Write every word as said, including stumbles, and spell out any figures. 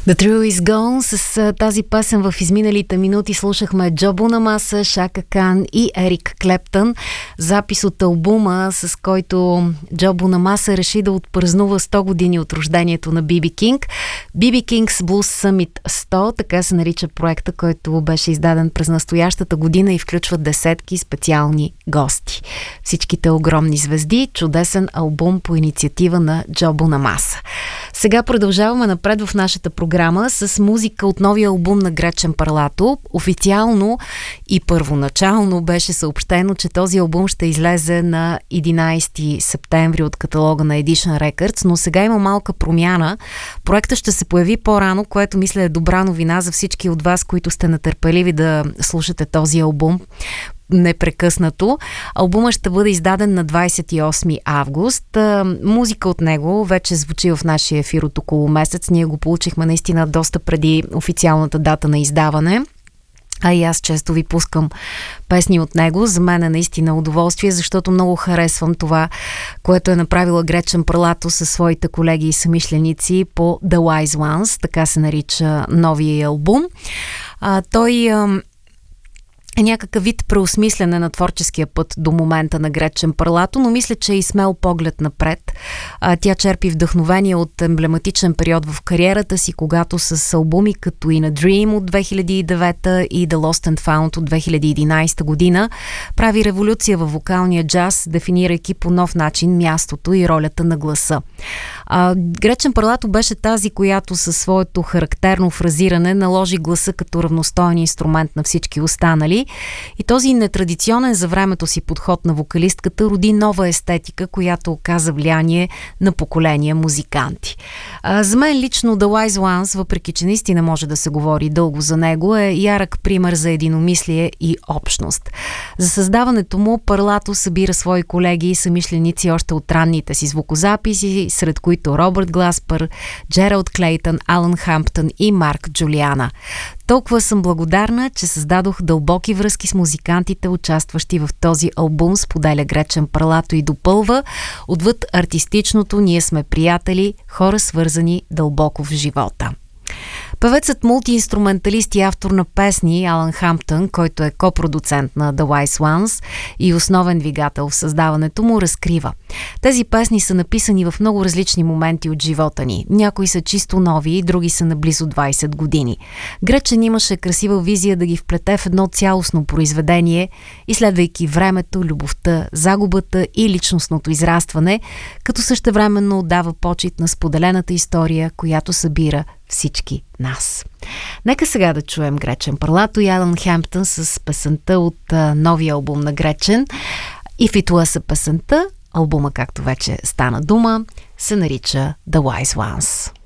The True Is Gone. С тази песен в изминалите минути слушахме Джо Бонамаса, Шака Кан и Ерик Клептън. Запис от албума, с който Джо Бонамаса реши да отпразнува сто години от рождението на Би Би Кинг. Би Би King's Blues Summit сто, така се нарича проекта, който беше издаден през настоящата година и включва десетки специални гости. Всичките огромни звезди, чудесен албум по инициатива на Джо Бонамаса. Сега продължаваме напред в нашата програма с музика от новия албум на Гречен Парлато. Официално и първоначално беше съобщено, че този албум ще излезе на единайсети септември от каталога на Edition Records, но сега има малка промяна. Проектът ще се появи по-рано, което мисля е добра новина за всички от вас, които сте нетърпеливи да слушате този албум непрекъснато. Албумът ще бъде издаден на двайсет и осми август. Музика от него вече звучи в нашия ефир от около месец. Ние го получихме наистина доста преди официалната дата на издаване. А и аз често ви пускам песни от него. За мен е наистина удоволствие, защото много харесвам това, което е направила Гречен Парлато със своите колеги и съмишленици по The Wise Ones, така се нарича новия албум. А, той е някакъв вид преосмислене на творческия път до момента на Гречен Парлато, но мисля, че е и смел поглед напред. А, тя черпи вдъхновение от емблематичен период в кариерата си, когато с албуми като In a Dream от две хиляди и девета и The Lost and Found от две хиляди и единайсета година прави революция във вокалния джаз, дефинирайки по нов начин мястото и ролята на гласа. А, Гречен Парлато беше тази, която със своето характерно фразиране наложи гласа като равностоен инструмент на всички останали. И този нетрадиционен за времето си подход на вокалистката роди нова естетика, която оказа влияние на поколения музиканти. А, за мен лично The Wise Ones, въпреки че наистина може да се говори дълго за него, е ярък пример за единомислие и общност. За създаването му Парлато събира свои колеги и съмишленици още от ранните си звукозаписи, сред които Робърт Гласпър, Джералд Клейтън, Алън Хамптън и Марк Джулиана. Толкова съм благодарна, че създадох дълбоки връзки с музикантите, участващи в този албум, споделя Гречен Парлато и допълва: отвъд артистичното ние сме приятели, хора свързани дълбоко в живота. Певецът, мултиинструменталист и автор на песни Алън Хамптън, който е копродуцент на The Wise Ones и основен двигател в създаването му, разкрива: тези песни са написани в много различни моменти от живота ни. Някои са чисто нови, други са на близо двайсет години. Гречен имаше красива визия да ги вплете в едно цялостно произведение, изследвайки времето, любовта, загубата и личностното израстване, като същевременно дава почит на споделената история, която събира всички нас. Нека сега да чуем Гречен Парлато и Алън Хамптън с песента от а, новия албум на Гречен. If It Was песента, албума, както вече стана дума, се нарича The Wise Ones.